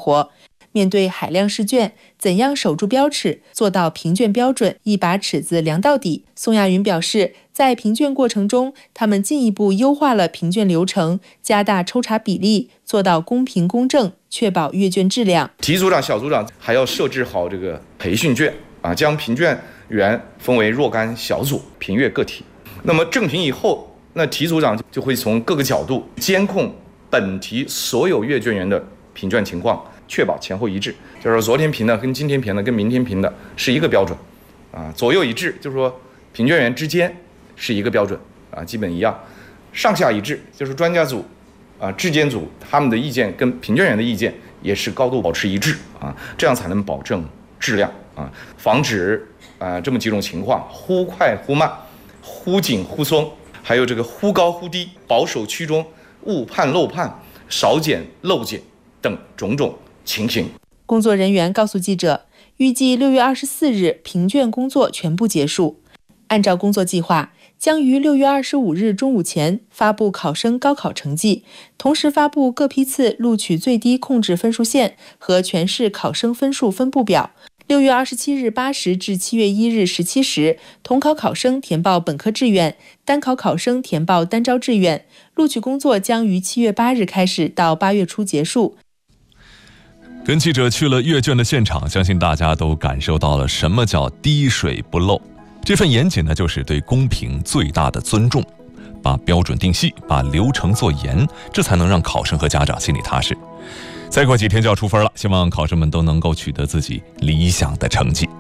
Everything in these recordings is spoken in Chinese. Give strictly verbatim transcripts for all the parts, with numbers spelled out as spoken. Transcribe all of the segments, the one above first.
活。面对海量试卷，怎样守住标尺，做到评卷标准，一把尺子量到底？宋亚云表示，在评卷过程中，他们进一步优化了评卷流程，加大抽查比例，做到公平公正，确保阅卷质量。 题组长、小组长还要设置好这个培训卷啊，将评卷员分为若干小组评阅个体。那么正评以后，那题组长就会从各个角度监控本题所有阅卷员的评卷情况，确保前后一致。就是说，昨天评的跟今天评的跟明天评的是一个标准，啊，左右一致，就是说评卷员之间是一个标准，啊，基本一样。上下一致，就是专家组，啊，质监组他们的意见跟评卷员的意见也是高度保持一致，啊，这样才能保证质量，啊，防止啊这么几种情况：忽快忽慢，忽紧忽松，还有这个忽高忽低，保守趋中，误判漏判，少检漏检等种种情形。 工作人员告诉记者，预计六月二十四日评卷工作全部结束。按照工作计划，将于六月二十五日中午前发布考生高考成绩，同时发布各批次录取最低控制分数线和全市考生分数分布表。六月二十七日八时至七月一日十七时，统考考生填报本科志愿，单考考生填报单招志愿。录取工作将于七月八日开始，到八月初结束。 跟记者去了阅卷的现场，相信大家都感受到了什么叫滴水不漏。这份严谨呢，就是对公平最大的尊重，把标准定细，把流程做严，这才能让考生和家长心里踏实。再过几天就要出分了，希望考生们都能够取得自己理想的成绩。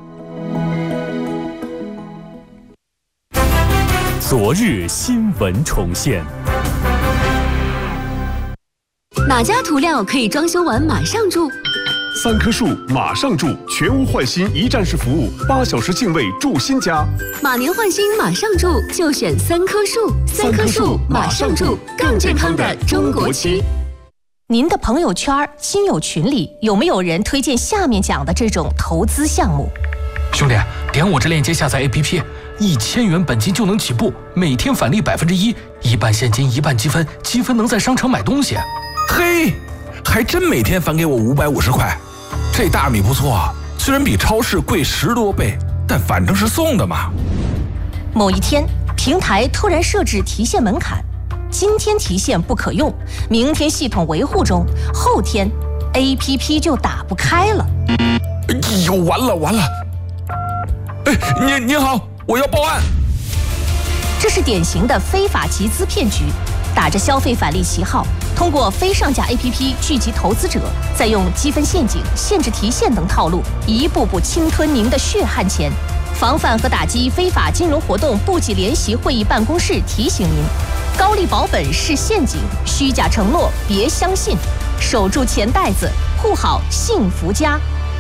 昨日新闻重现。 哪家涂料可以装修完马上住？ 三棵树马上住，全屋换新一站式服务，八小时净位住新家。 马年换新马上住，就选三棵树。三棵树马上住，更健康的中国区。 您的朋友圈、亲友群里有没有人推荐下面讲的这种投资项目？ 兄弟，点我这链接下载 A P P， 一千元本金就能起步，每天返利百分之一，一半现金一半积分，积分能在商城买东西。 嘿，还真每天返给我五百五十块，这大米不错啊，虽然比超市贵十多倍，但反正是送的嘛。 某一天，平台突然设置提现门槛，今天提现不可用，明天系统维护中，后天 A P P 就打不开了。 哎呦，完了完了！哎，您您好，我要报案。 这是典型的非法集资骗局。打着消费返利旗号，通过非上架 A P P 聚集投资者，再用积分陷阱、限制提现等套路，一步步侵吞您的血汗钱。防范和打击非法金融活动部级联席会议办公室提醒您：高利保本是陷阱，虚假承诺别相信，守住钱袋子，护好幸福家。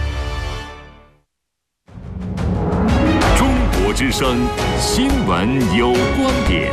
中国之声新闻有观点。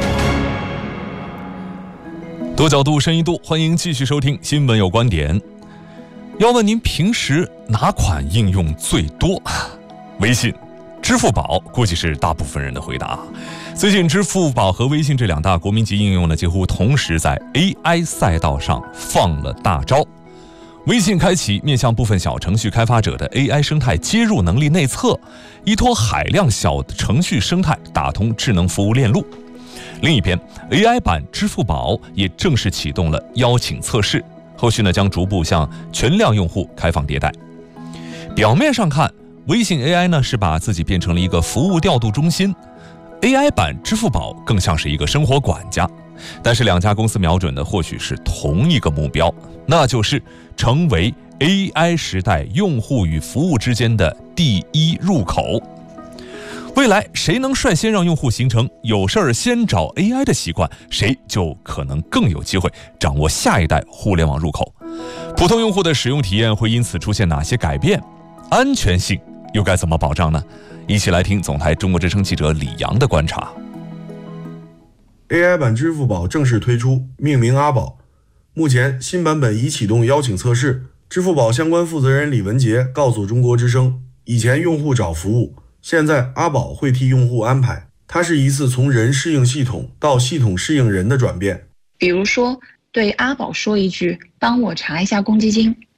多角度深一度，欢迎继续收听新闻有观点。要问您平时哪款应用最多？微信、支付宝估计是大部分人的回答。最近支付宝和微信这两大国民级应用呢，几乎同时在 A I 赛道上放了大招。微信开启面向部分小程序开发者的 A I 生态接入能力内测，依托海量小程序生态打通智能服务链路。另一边 A I 版支付宝也正式启动了邀请测试，后续呢将逐步向全量用户开放迭代。表面上看，微信 A I 呢是把自己变成了一个服务调度中心， A I 版支付宝更像是一个生活管家。但是两家公司瞄准的或许是同一个目标，那就是成为 A I 时代用户与服务之间的第一入口。未来谁能率先让用户形成有事儿先找 A I 的习惯，谁就可能更有机会掌握下一代互联网入口。普通用户的使用体验会因此出现哪些改变？安全性又该怎么保障呢？一起来听总台中国之声记者李阳的观察。 A I 版支付宝正式推出，命名阿宝。目前新版本已启动邀请测试。支付宝相关负责人李文杰告诉中国之声，以前用户找服务，现在阿宝会替用户安排。它是一次从人适应系统到系统适应人的转变。 比如说，对阿宝说一句“帮我查一下公积金”，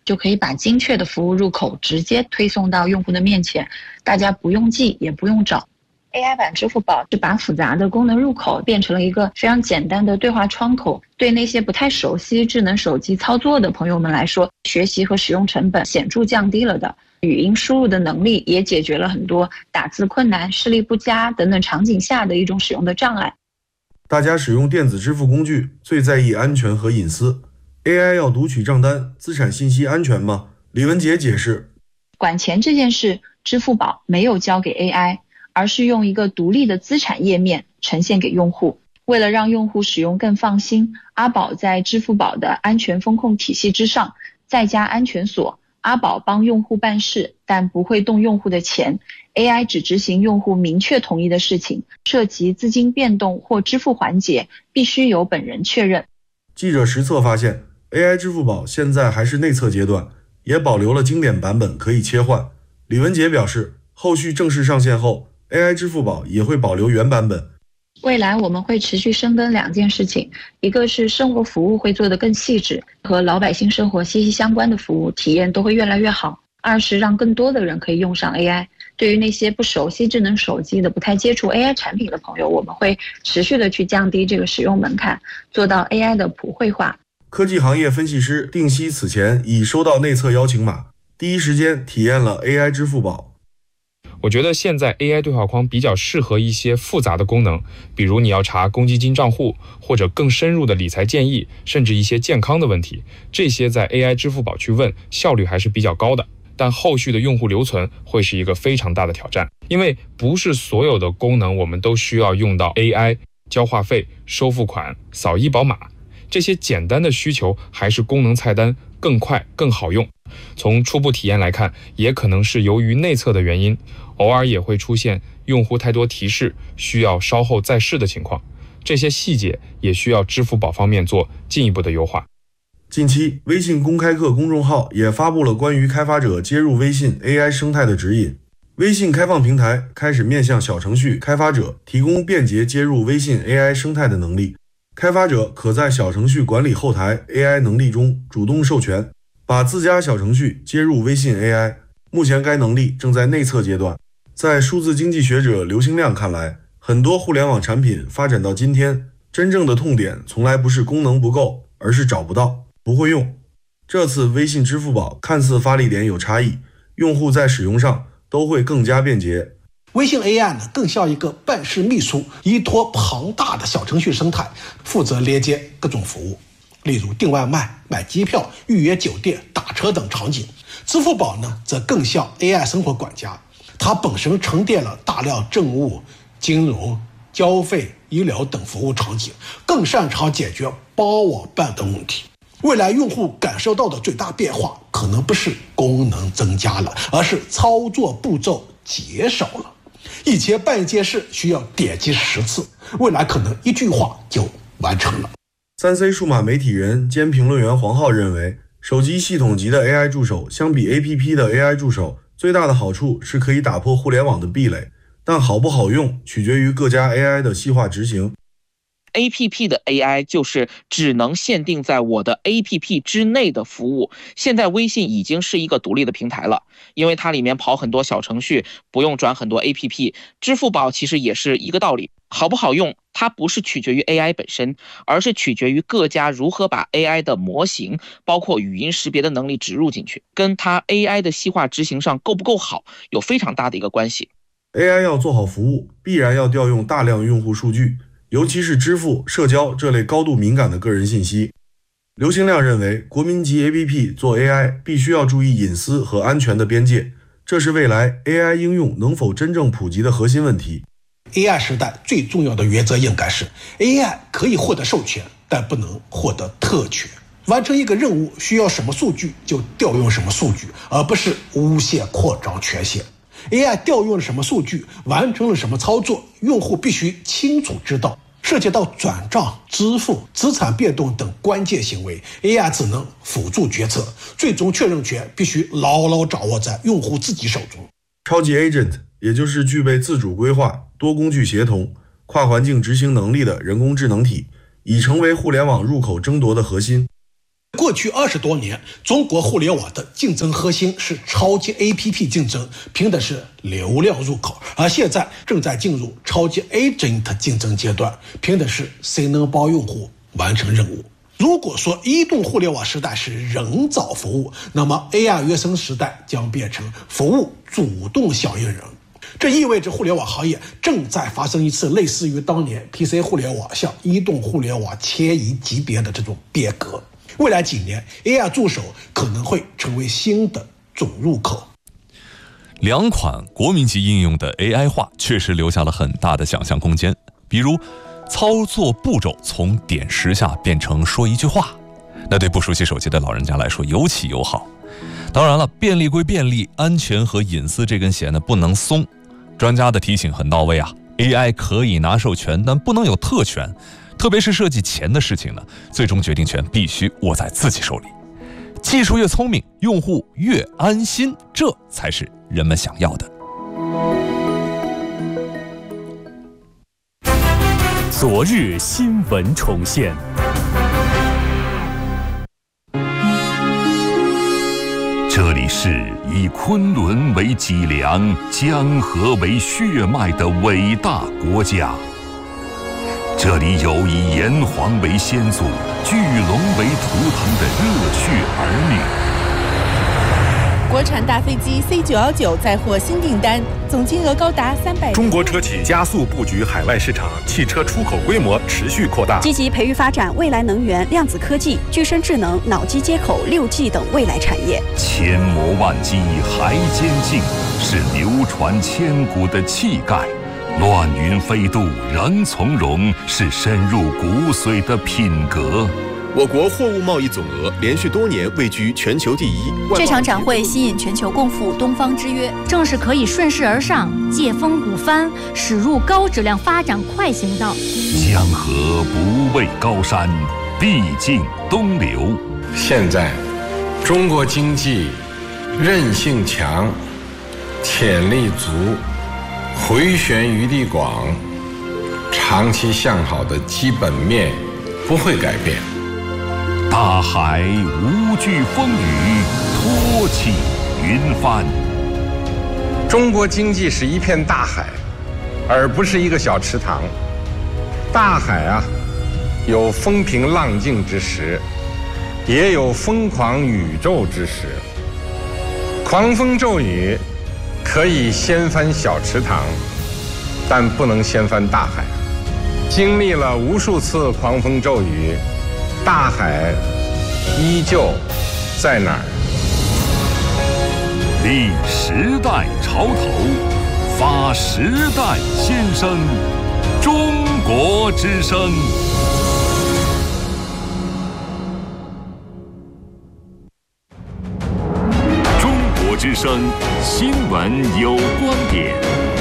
就可以把精确的服务入口直接推送到用户的面前，大家不用记也不用找。A I 版支付宝是把复杂的功能入口变成了一个非常简单的对话窗口，对那些不太熟悉智能手机操作的朋友们来说，学习和使用成本显著降低了的。语音输入的能力也解决了很多打字困难、视力不佳等等场景下的一种使用的障碍。 大家使用电子支付工具最在意安全和隐私， A I 要读取账单，资产信息安全吗？李文杰解释， 管钱这件事，支付宝没有交给 A I， 而是用一个独立的资产页面呈现给用户。为了让用户使用更放心，阿宝在支付宝的安全风控体系之上再加安全锁，阿宝帮用户办事，但不会动用户的钱， A I 只执行用户明确同意的事情，涉及资金变动或支付环节必须由本人确认。 记者实测发现， A I 支付宝现在还是内测阶段，也保留了经典版本可以切换。李文杰表示，后续正式上线后， A I 支付宝也会保留原版本。 未来我们会持续深耕两件事情，一个是生活服务会做得更细致，和老百姓生活息息相关的服务体验都会越来越好；二是让更多的人可以用上 A I。 对于那些不熟悉智能手机的、不太接触 A I 产品的朋友，我们会持续的去降低这个使用门槛，做到 A I 的普惠化。 科技行业分析师定西此前已收到内测邀请码，第一时间体验了 A I 支付宝。 我觉得现在 A I 对话框比较适合一些复杂的功能，比如你要查公积金账户，或者更深入的理财建议，甚至一些健康的问题，这些在 A I 支付宝去问，效率还是比较高的。但后续的用户留存会是一个非常大的挑战，因为不是所有的功能我们都需要用到 A I， 交话费、收付款、扫医保码，这些简单的需求还是功能菜单更快更好用。从初步体验来看，也可能是由于内测的原因，偶尔也会出现用户太多提示，需要稍后再试的情况。这些细节也需要支付宝方面做进一步的优化。 近期，微信公开课公众号也发布了关于开发者接入微信 A I 生态的指引。微信开放平台开始面向小程序开发者提供便捷接入微信 A I 生态的能力。开发者可在小程序管理后台 A I 能力中主动授权，把自家小程序接入微信 A I。目前该能力正在内测阶段。在数字经济学者刘兴亮看来，很多互联网产品发展到今天，真正的痛点从来不是功能不够，而是找不到、不会用。这次微信支付宝看似发力点有差异，用户在使用上都会更加便捷。 微信 A I 呢，更像一个办事秘书，依托庞大的小程序生态，负责连接各种服务，例如订外卖、买机票、预约酒店、打车等场景。支付宝呢，则更像 A I 生活管家，它本身沉淀了大量政务、金融、交费、医疗等服务场景，更擅长解决帮我办等问题。未来用户感受到的最大变化，可能不是功能增加了，而是操作步骤减少了。以前办一件事需要点击十次，未来可能一句话就完成了。 三 C 数码媒体人兼评论员黄浩认为，手机系统级的 A I 助手相比 A P P 的 A I 助手，最大的好处是可以打破互联网的壁垒，但好不好用取决于各家 A I 的细化执行。 A P P 的 A I 就是只能限定在我的 A P P 之内的服务。现在微信已经是一个独立的平台了，因为它里面跑很多小程序，不用转很多 A P P。支付宝其实也是一个道理，好不好用，它不是取决于 A I 本身，而是取决于各家如何把 A I 的模型，包括语音识别的能力植入进去，跟它 A I 的细化执行上够不够好，有非常大的一个关系。 A I 要做好服务，必然要调用大量用户数据，尤其是支付、社交这类高度敏感的个人信息。刘兴亮认为，国民级 A P P 做 A I 必须要注意隐私和安全的边界，这是未来 A I 应用能否真正普及的核心问题。 A I 时代最重要的原则应该是 A I 可以获得授权，但不能获得特权。完成一个任务需要什么数据就调用什么数据，而不是无限扩张权限。A I 调用了什么数据，完成了什么操作，用户必须清楚知道。涉及到转账、支付、资产变动等关键行为， A I 只能辅助决策，最终确认权必须牢牢掌握在用户自己手中。 超级 Agent 也就是具备自主规划、多工具协同、跨环境执行能力的人工智能体，已成为互联网入口争夺的核心。 过去二十多年，中国互联网的竞争核心是超级 A P P 竞争，拼的是流量入口；而现在正在进入超级 Agent 竞争阶段，拼的是谁能帮用户完成任务。如果说移动互联网时代是人造服务，那么 A R 原生时代将变成服务主动响应人。这意味着互联网行业正在发生一次类似于当年 P C 互联网向移动互联网迁移级别的这种变革。未来几年 A R 助手可能会成为新的准入口。 两款国民级应用的 A I 化确实留下了很大的想象空间，比如操作步骤从点十下变成说一句话，那对不熟悉手机的老人家来说尤其友好。当然了，便利归便利，安全和隐私这根弦呢不能松。专家的提醒很到位啊 ，A I 可以拿授权，但不能有特权。特别是涉及钱的事情呢，最终决定权必须握在自己手里。技术越聪明，用户越安心，这才是人们想要的。 昨日新闻重现。 这里是以昆仑为脊梁、江河为血脉的伟大国家。这里有以炎黄为先祖、巨龙为图腾的热血儿女。国产大飞机 C 九一九再获新订单，总金额高达三百。 中国车企加速布局海外市场，汽车出口规模持续扩大， 积极培育发展未来能源、量子科技、具身智能、脑机接口、六 G 等未来产业。 千磨万击还坚劲，是流传千古的气概。乱云飞渡仍从容，是深入骨髓的品格。 我国货物贸易总额连续多年位居全球第一。 这场展会吸引全球共赴东方之约， 正是可以顺势而上，借风鼓帆，驶入高质量发展快行道。 江河不畏高山，必经东流。 现在，中国经济韧性强，潜力足，回旋余地广，长期向好的基本面不会改变。 大海无惧风雨，托起云帆。 中国经济是一片大海，而不是一个小池塘。大海啊，有风平浪静之时，也有疯狂宇宙之时。狂风骤雨可以掀翻小池塘，但不能掀翻大海。经历了无数次狂风骤雨，大海依旧在哪儿？ 立时代潮头，发时代先声，中国之声。中国之声新闻有观点。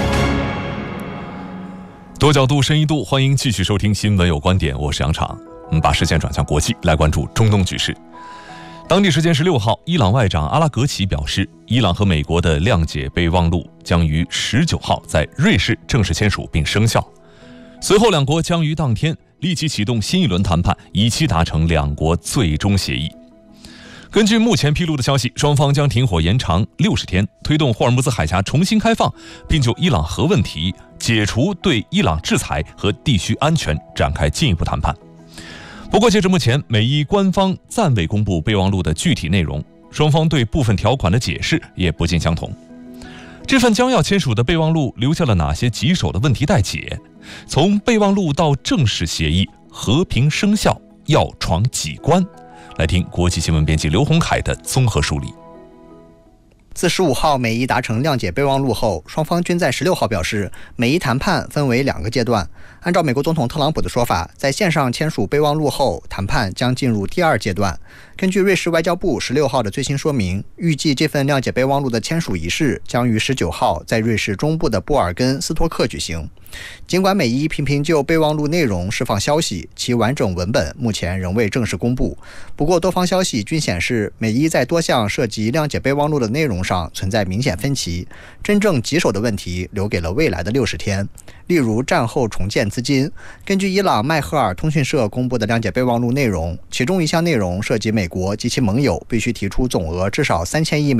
多角度、深一度，欢迎继续收听《新闻有观点》，我是杨昶。我们把视线转向国际，来关注中东局势。当地时间十六号，伊朗外长阿拉格齐表示，伊朗和美国的谅解备忘录将于十九号在瑞士正式签署并生效。随后，两国将于当天立即启动新一轮谈判，以期达成两国最终协议。根据目前披露的消息，双方将停火延长六十天，推动霍尔木兹海峡重新开放，并就伊朗核问题、解除对伊朗制裁和地区安全展开进一步谈判。不过，截至目前，美伊官方暂未公布备忘录的具体内容，双方对部分条款的解释也不尽相同。这份将要签署的备忘录留下了哪些棘手的问题待解？从备忘录到正式协议和平生效，要闯几关？来听国际新闻编辑刘洪凯的综合梳理。 自十五号美伊达成谅解备忘录后，双方均在十六号表示，美伊谈判分为两个阶段。按照美国总统特朗普的说法，在线上签署备忘录后，谈判将进入第二阶段。根据瑞士外交部十六号的最新说明，预计这份谅解备忘录的签署仪式将于十九号在瑞士中部的波尔根斯托克举行。尽管美伊频频就备忘录内容释放消息，其完整文本目前仍未正式公布。不过，多方消息均显示，美伊在多项涉及谅解备忘录的内容容上存在明显分歧，真正棘手的问题留给了未来的六十天。例如战后重建资金，根据伊朗迈赫尔通讯社公布的谅解备忘录内容，其中一项内容涉及美国及其盟友必须提出总额至少三千亿美